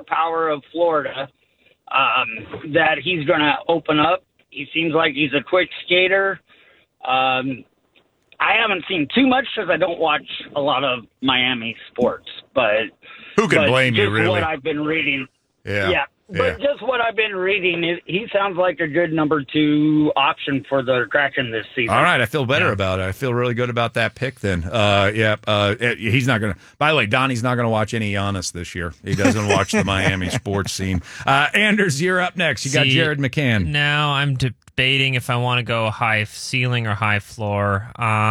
star power of Florida, that he's going to open up. He seems like he's a quick skater. I haven't seen too much because I don't watch a lot of Miami sports, but who can blame you, really? What I've been reading. Yeah. But just what I've been reading, he sounds like a good number 2 option for the Kraken this season. All right, I feel better about it. I feel really good about that pick then. He's not going to. By the way, Donnie's not going to watch any Giannis this year. He doesn't watch the Miami sports scene. Anders, you're up next. You got Jared McCann. Now I'm debating if I want to go high ceiling or high floor.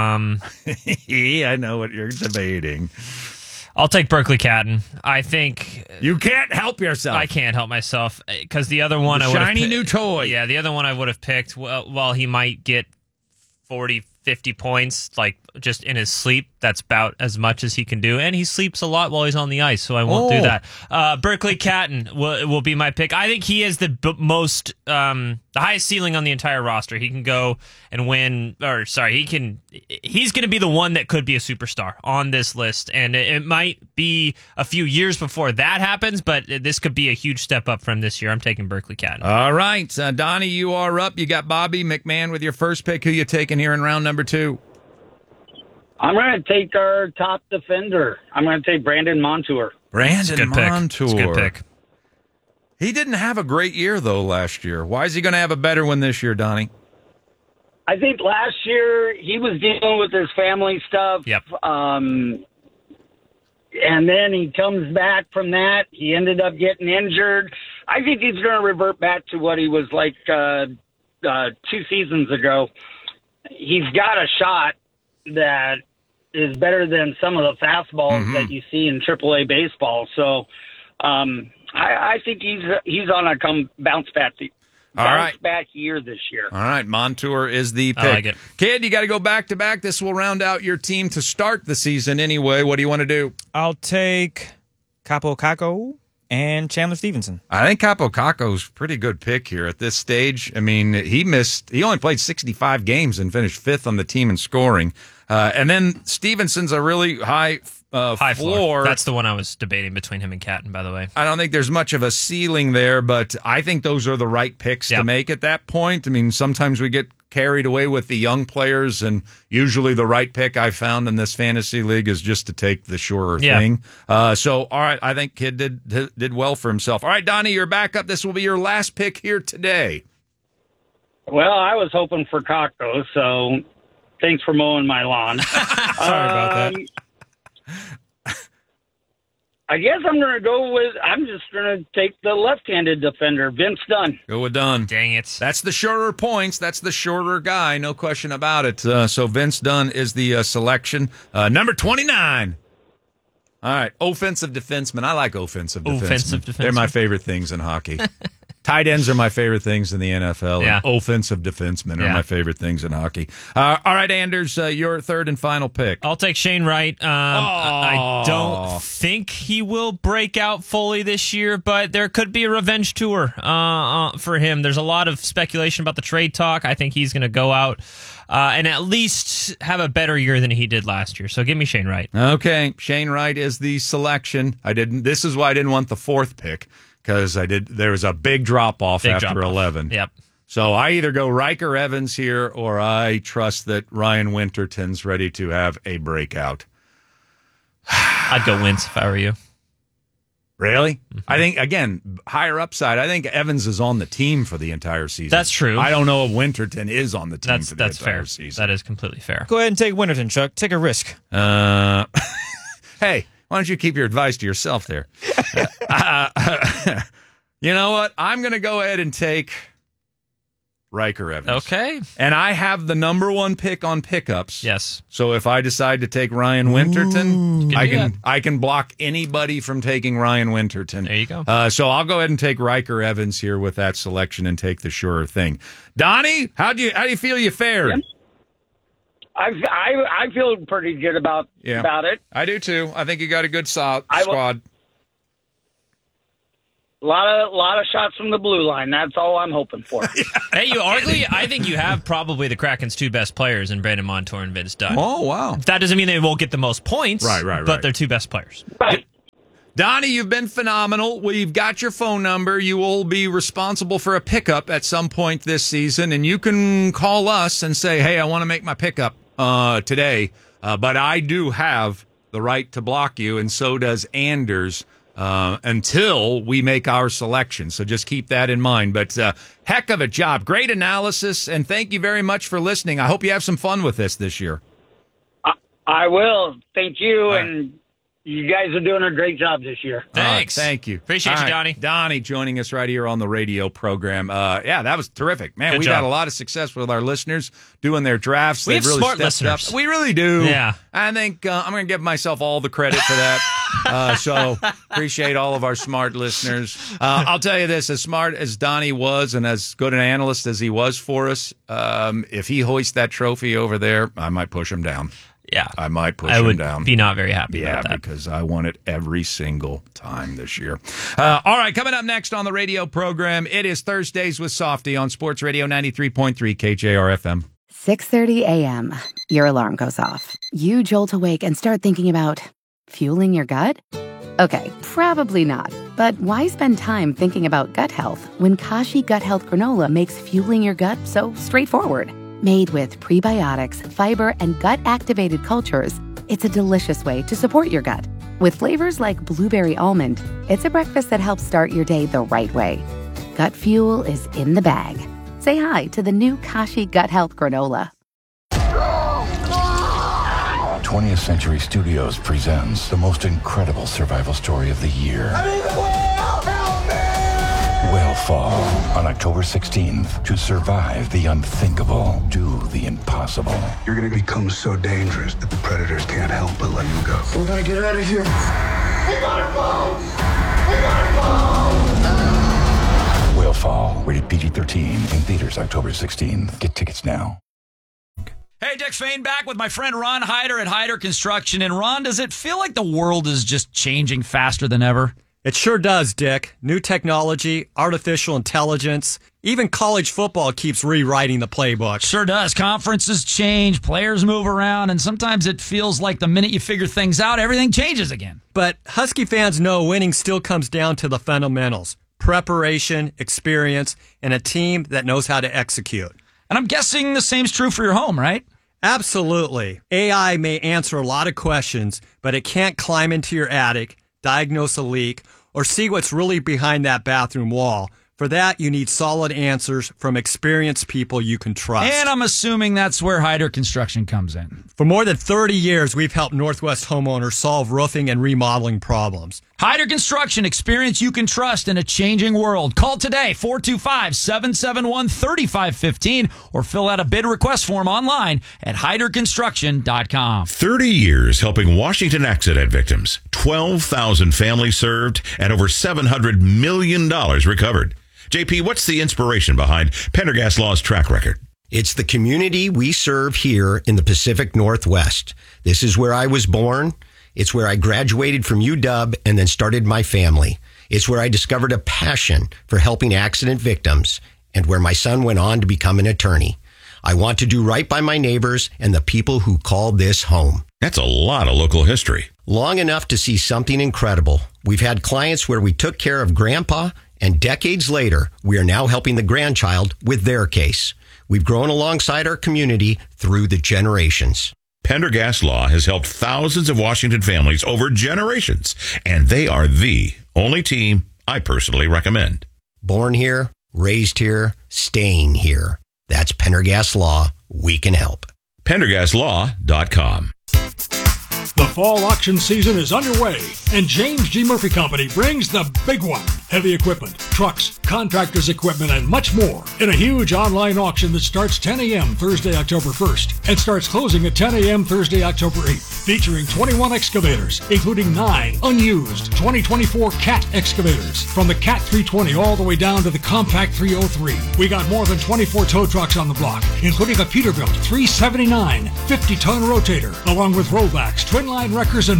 I know what you're debating. I'll take Berkeley Catton. I think you can't help yourself. I can't help myself because the other one I would shiny new toy. Yeah, the other one I would have picked. Well, while he might get 40, 50 points, like just in his sleep, that's about as much as he can do. And he sleeps a lot while he's on the ice, so I won't do that. Berkeley Catton will be my pick. I think he is the most the highest ceiling on the entire roster. He can go and win, he's going to be the one that could be a superstar on this list. And it might be a few years before that happens, but this could be a huge step up from this year. I'm taking Berkeley Catton. All right. Donnie, you are up. You got Bobby McMahon with your first pick. Who you taking here in round number 2? I'm going to take our top defender. I'm going to take Brandon Montour. Brandon Montour. It's a good pick. He didn't have a great year, though, last year. Why is he going to have a better one this year, Donnie? I think last year he was dealing with his family stuff. Yep. And then he comes back from that. He ended up getting injured. I think he's going to revert back to what he was like 2 seasons ago. He's got a shot that is better than some of the fastballs that you see in AAA baseball. So I think he's on a bounce back year this year. All right, Montour is the pick. I like it. Kid, you got to go back to back. This will round out your team to start the season anyway. What do you want to do? I'll take Capo Caco and Chandler Stevenson. I think Capo Caco's a pretty good pick here at this stage. I mean, he only played 65 games and finished 5th on the team in scoring. And then Stevenson's a really high floor. That's the one I was debating between him and Catton, by the way. I don't think there's much of a ceiling there, but I think those are the right picks to make at that point. I mean, sometimes we get carried away with the young players, and usually the right pick I found in this fantasy league is just to take the surer thing. So, all right, I think Kid did well for himself. All right, Donnie, you're back up. This will be your last pick here today. Well, I was hoping for Kakko, so thanks for mowing my lawn. Sorry about that. I guess I'm just going to take the left-handed defender, Vince Dunn. Go with Dunn. Dang it. That's the shorter points. That's the shorter guy. No question about it. So Vince Dunn is the selection. Number 29. All right. Offensive defenseman. I like offensive defensemen. They're my favorite things in hockey. Tight ends are my favorite things in the NFL. Yeah. And offensive defensemen are my favorite things in hockey. All right, Anders, your third and final pick. I'll take Shane Wright. I don't think he will break out fully this year, but there could be a revenge tour for him. There's a lot of speculation about the trade talk. I think he's going to go out and at least have a better year than he did last year. So give me Shane Wright. Okay, Shane Wright is the selection. This is why I didn't want the fourth pick. Because there was a big drop-off after 11. Yep. So I either go Riker Evans here, or I trust that Ryan Winterton's ready to have a breakout. I'd go Wentz if I were you. Really? Mm-hmm. I think, again, higher upside. I think Evans is on the team for the entire season. That's true. I don't know if Winterton is on the team for the entire fair. season. That is completely fair. Go ahead and take Winterton, Chuck. Take a risk. Hey. Why don't you keep your advice to yourself there? You know what? I'm going to go ahead and take Riker Evans. Okay. And I have the number 1 pick on pickups. Yes. So if I decide to take Ryan Winterton, I can block anybody from taking Ryan Winterton. There you go. So I'll go ahead and take Riker Evans here with that selection and take the surer thing. Donnie, how do you feel you fared? Yep. I feel pretty good about it. I do too. I think you got a good squad. A lot of shots from the blue line. That's all I'm hoping for. Hey, I think you have probably the Kraken's 2 best players in Brandon Montour and Vince Dunn. Oh, wow. That doesn't mean they won't get the most points. Right. But they're 2 best players. Right. Donnie, you've been phenomenal. We've got your phone number. You will be responsible for a pickup at some point this season, and you can call us and say, hey, I want to make my pickup today, but I do have the right to block you, and so does Anders, until we make our selection. So just keep that in mind. But heck of a job. Great analysis, and thank you very much for listening. I hope you have some fun with this year. I will. Thank you, and you guys are doing a great job this year. Thanks. Thank you. Appreciate you, Donnie. Donnie joining us right here on the radio program. That was terrific. Man, we've job. had a lot of success with our listeners doing their drafts. We have really smart stepped listeners. up. We really do. Yeah. I think I'm going to give myself all the credit for that. So appreciate all of our smart listeners. I'll tell you this, as smart as Donnie was and as good an analyst as he was for us, if he hoists that trophy over there, I might push him down. Yeah. I might push him down. I would be not very happy about that. Because I won it every single time this year. All right, coming up next on the radio program, it is Thursdays with Softy on Sports Radio 93.3 KJR-FM. 6:30 a.m. Your alarm goes off. You jolt awake and start thinking about fueling your gut? Okay, probably not. But why spend time thinking about gut health when Kashi Gut Health Granola makes fueling your gut so straightforward? Made with prebiotics, fiber, and gut-activated cultures, it's a delicious way to support your gut. With flavors like blueberry almond, it's a breakfast that helps start your day the right way. Gut fuel is in the bag. Say hi to the new Kashi Gut Health Granola. 20th Century Studios presents the most incredible survival story of the year. I'm in the whale! Help me! Whalefall on October 16th. To survive the unthinkable, do the impossible. You're gonna become so dangerous that the predators can't help but let you go. We gotta get out of here. We gotta go! We gotta go! Whalefall, rated PG-13, in theaters October 16th. Get tickets now. Hey, Dick Fain back with my friend Ron Hyder at Hyder Construction. And Ron, does it feel like the world is just changing faster than ever? It sure does, Dick. New technology, artificial intelligence, even college football keeps rewriting the playbook. Sure does. Conferences change, players move around, and sometimes it feels like the minute you figure things out, everything changes again. But Husky fans know winning still comes down to the fundamentals: preparation, experience, and a team that knows how to execute. And I'm guessing the same's true for your home, right? Absolutely. AI may answer a lot of questions, but it can't climb into your attic, diagnose a leak, or see what's really behind that bathroom wall. For that, you need solid answers from experienced people you can trust. And I'm assuming that's where Hyder Construction comes in. For more than 30 years, we've helped Northwest homeowners solve roofing and remodeling problems. Hyder Construction, experience you can trust in a changing world. Call today, 425-771-3515, or fill out a bid request form online at hyderconstruction.com. 30 years helping Washington accident victims, 12,000 families served, and over $700 million recovered. JP, what's the inspiration behind Pendergast Law's track record? It's the community we serve here in the Pacific Northwest. This is where I was born. It's where I graduated from UW and then started my family. It's where I discovered a passion for helping accident victims and where my son went on to become an attorney. I want to do right by my neighbors and the people who call this home. That's a lot of local history. Long enough to see something incredible. We've had clients where we took care of Grandpa, and decades later, we are now helping the grandchild with their case. We've grown alongside our community through the generations. Pendergast Law has helped thousands of Washington families over generations, and they are the only team I personally recommend. Born here, raised here, staying here. That's Pendergast Law. We can help. PendergastLaw.com. The fall auction season is underway, and James G. Murphy Company brings the big one. Heavy equipment, trucks, contractors' equipment, and much more in a huge online auction that starts 10 a.m. Thursday, October 1st, and starts closing at 10 a.m. Thursday, October 8th, featuring 21 excavators, including 9 unused 2024 CAT excavators, from the CAT 320 all the way down to the Compact 303. We got more than 24 tow trucks on the block, including a Peterbilt 379 50-ton rotator, along with rollbacks, twin line wreckers, and more.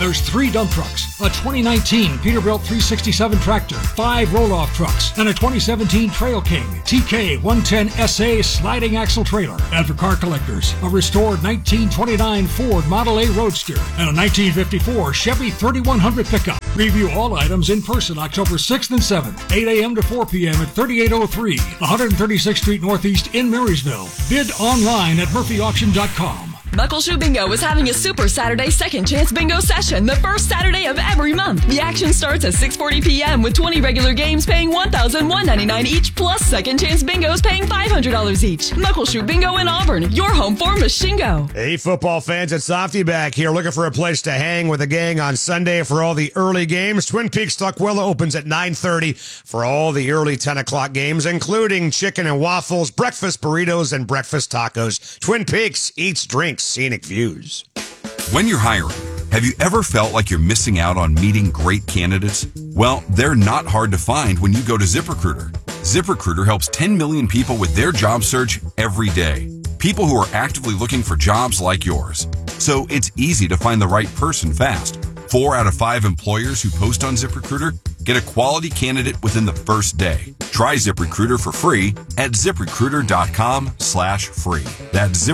There's 3 dump trucks, a 2019 Peterbilt 367 tractor, 5 roll-off trucks, and a 2017 Trail King TK 110 SA sliding axle trailer. And for car collectors, a restored 1929 Ford Model A Roadster and a 1954 Chevy 3100 pickup. Review all items in person October 6th and 7th, 8 a.m. to 4 p.m. at 3803 136th Street Northeast in Marysville. Bid online at murphyauction.com. Muckleshoot Bingo is having a Super Saturday Second Chance Bingo session the first Saturday of every month. The action starts at 6:40 p.m. with 20 regular games paying $1,199 each, plus Second Chance Bingos paying $500 each. Muckleshoot Bingo in Auburn, your home for Machingo. Hey, football fans, it's Softy back here looking for a place to hang with the gang on Sunday for all the early games. Twin Peaks Tukwila opens at 9:30 for all the early 10 o'clock games, including chicken and waffles, breakfast burritos, and breakfast tacos. Twin Peaks eats, drinks, scenic views. When you're hiring, have you ever felt like you're missing out on meeting great candidates? Well, they're not hard to find when you go to ZipRecruiter. ZipRecruiter helps 10 million people with their job search every day. People who are actively looking for jobs like yours. So it's easy to find the right person fast. 4 out of 5 employers who post on ZipRecruiter get a quality candidate within the first day. Try ZipRecruiter for free at ZipRecruiter.com/free. That's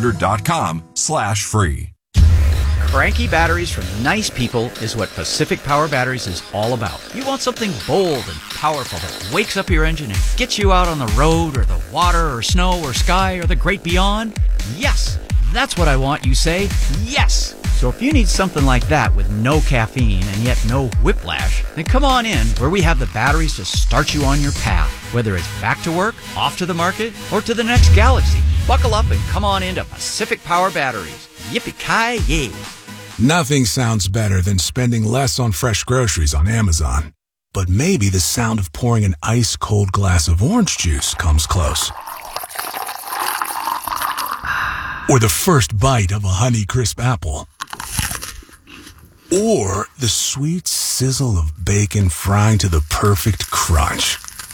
ZipRecruiter.com/free. Cranky batteries from nice people is what Pacific Power Batteries is all about. You want something bold and powerful that wakes up your engine and gets you out on the road or the water or snow or sky or the great beyond? Yes, that's what I want, you say. Yes! So if you need something like that with no caffeine and yet no whiplash, then come on in where we have the batteries to start you on your path. Whether it's back to work, off to the market, or to the next galaxy. Buckle up and come on into Pacific Power Batteries. Yippee-ki-yay! Nothing sounds better than spending less on fresh groceries on Amazon. But maybe the sound of pouring an ice-cold glass of orange juice comes close. Or the first bite of a Honeycrisp apple. Or the sweet sizzle of bacon frying to the perfect crunch.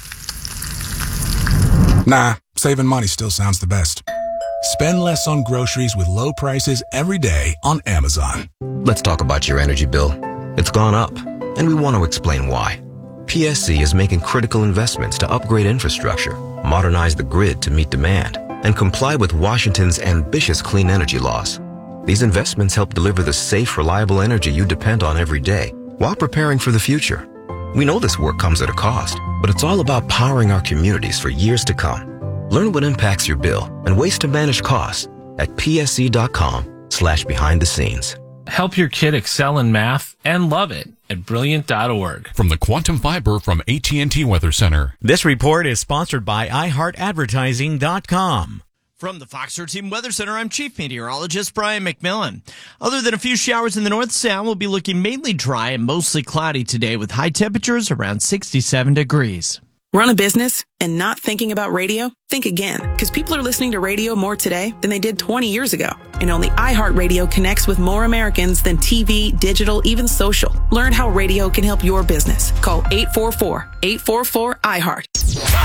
Nah, saving money still sounds the best. Spend less on groceries with low prices every day on Amazon. Let's talk about your energy bill. It's gone up, and we want to explain why. PSC is making critical investments to upgrade infrastructure, modernize the grid to meet demand, and comply with Washington's ambitious clean energy laws. These investments help deliver the safe, reliable energy you depend on every day while preparing for the future. We know this work comes at a cost, but it's all about powering our communities for years to come. Learn what impacts your bill and ways to manage costs at psc.com/behind the scenes. Help your kid excel in math and love it at Brilliant.org. From the Quantum Fiber from AT&T Weather Center. This report is sponsored by iHeartAdvertising.com. From the Fox 13 Weather Center, I'm Chief Meteorologist Brian McMillan. Other than a few showers in the North Sound, we'll be looking mainly dry and mostly cloudy today with high temperatures around 67 degrees. Run a business and not thinking about radio? Think again, because people are listening to radio more today than they did 20 years ago. And only iHeartRadio connects with more Americans than TV, digital, even social. Learn how radio can help your business. Call 844-844-iHeart.